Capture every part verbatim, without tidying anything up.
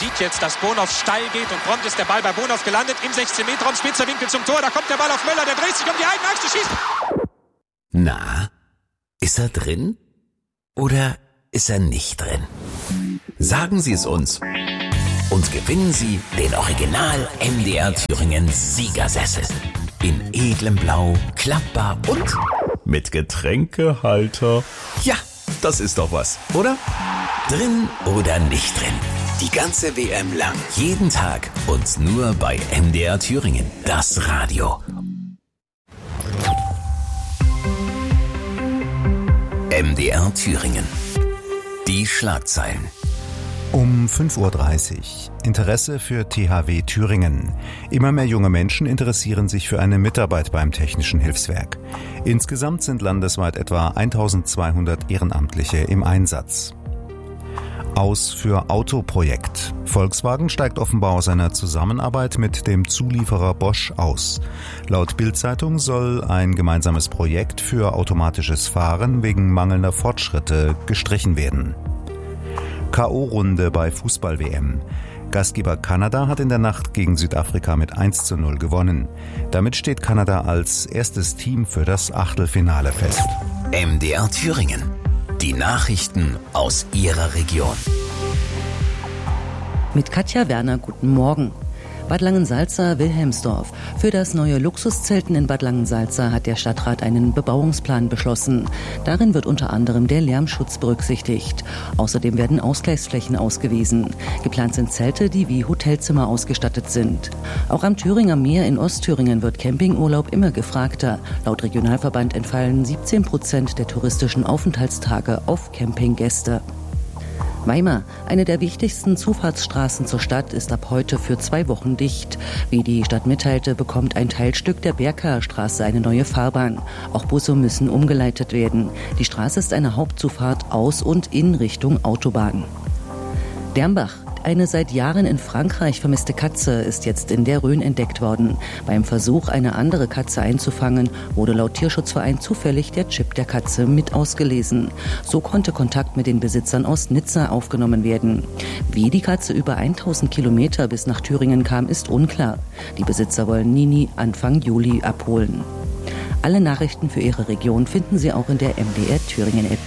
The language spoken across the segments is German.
sieht jetzt, dass Bonhoff steil geht und prompt ist der Ball bei Bonhoff gelandet im sechzehn Meter Raum, spitzer Winkel zum Tor, da kommt der Ball auf Möller, der dreht sich um die eigene Achse, schießt. Na, ist er drin oder ist er nicht drin? Sagen Sie es uns und gewinnen Sie den Original M D R Thüringen Siegersessel. In edlem Blau, klappbar und mit Getränkehalter. Ja, das ist doch was, oder? Drin oder nicht drin? Die ganze W M lang, jeden Tag und nur bei M D R Thüringen, das Radio. M D R Thüringen. Die Schlagzeilen. Um fünf Uhr dreißig. Interesse für T H W Thüringen. Immer mehr junge Menschen interessieren sich für eine Mitarbeit beim Technischen Hilfswerk. Insgesamt sind landesweit etwa eintausendzweihundert Ehrenamtliche im Einsatz. Aus für Autoprojekt. Volkswagen steigt offenbar aus einer Zusammenarbeit mit dem Zulieferer Bosch aus. Laut Bild-Zeitung soll ein gemeinsames Projekt für automatisches Fahren wegen mangelnder Fortschritte gestrichen werden. K O-Runde bei Fußball-W M. Gastgeber Kanada hat in der Nacht gegen Südafrika mit eins zu null gewonnen. Damit steht Kanada als erstes Team für das Achtelfinale fest. M D R Thüringen. Die Nachrichten aus Ihrer Region. Mit Katja Werner, guten Morgen. Bad Langensalza, Wilhelmsdorf. Für das neue Luxuszelten in Bad Langensalza hat der Stadtrat einen Bebauungsplan beschlossen. Darin wird unter anderem der Lärmschutz berücksichtigt. Außerdem werden Ausgleichsflächen ausgewiesen. Geplant sind Zelte, die wie Hotelzimmer ausgestattet sind. Auch am Thüringer Meer in Ostthüringen wird Campingurlaub immer gefragter. Laut Regionalverband entfallen siebzehn Prozent der touristischen Aufenthaltstage auf Campinggäste. Weimar, eine der wichtigsten Zufahrtsstraßen zur Stadt, ist ab heute für zwei Wochen dicht. Wie die Stadt mitteilte, bekommt ein Teilstück der Berker Straße eine neue Fahrbahn. Auch Busse müssen umgeleitet werden. Die Straße ist eine Hauptzufahrt aus und in Richtung Autobahn. Dermbach. Eine seit Jahren in Frankreich vermisste Katze ist jetzt in der Rhön entdeckt worden. Beim Versuch, eine andere Katze einzufangen, wurde laut Tierschutzverein zufällig der Chip der Katze mit ausgelesen. So konnte Kontakt mit den Besitzern aus Nizza aufgenommen werden. Wie die Katze über tausend Kilometer bis nach Thüringen kam, ist unklar. Die Besitzer wollen Nini Anfang Juli abholen. Alle Nachrichten für Ihre Region finden Sie auch in der M D R Thüringen App.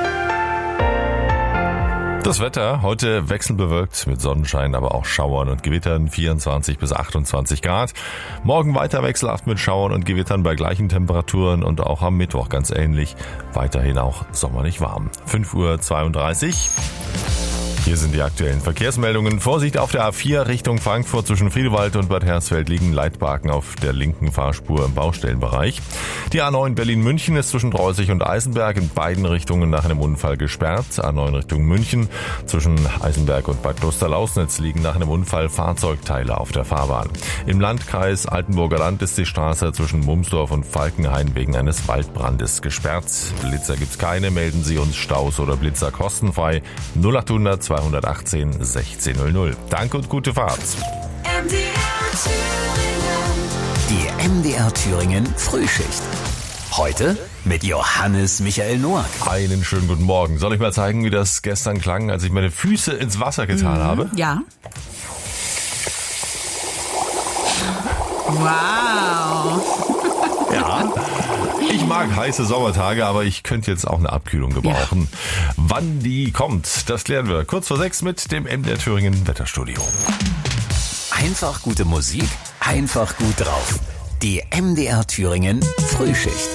Das Wetter heute wechselbewölkt mit Sonnenschein, aber auch Schauern und Gewittern, vierundzwanzig bis achtundzwanzig Grad. Morgen weiter wechselhaft mit Schauern und Gewittern bei gleichen Temperaturen und auch am Mittwoch ganz ähnlich. Weiterhin auch sommerlich warm. fünf Uhr zweiunddreißig. Hier sind die aktuellen Verkehrsmeldungen. Vorsicht auf der A vier Richtung Frankfurt zwischen Friedewald und Bad Hersfeld liegen Leitbalken auf der linken Fahrspur im Baustellenbereich. Die A neun Berlin-München ist zwischen Dreuzig und Eisenberg in beiden Richtungen nach einem Unfall gesperrt. A neun Richtung München zwischen Eisenberg und Bad Klosterlausnitz liegen nach einem Unfall Fahrzeugteile auf der Fahrbahn. Im Landkreis Altenburger Land ist die Straße zwischen Mumsdorf und Falkenhain wegen eines Waldbrandes gesperrt. Blitzer gibt's keine, melden Sie uns Staus oder Blitzer kostenfrei null achthundert zweihundertachtzehn sechzehn null null. Danke und gute Fahrt. M D R Thüringen. Die M D R Thüringen Frühschicht. Heute mit Johannes Michael Noack. Einen schönen guten Morgen. Soll ich mal zeigen, wie das gestern klang, als ich meine Füße ins Wasser getan mhm, habe? Ja. Wow. Ja. Ich mag heiße Sommertage, aber ich könnte jetzt auch eine Abkühlung gebrauchen. Ja. Wann die kommt, das klären wir kurz vor sechs mit dem M D R Thüringen Wetterstudio. Einfach gute Musik, einfach gut drauf. Die M D R Thüringen Frühschicht.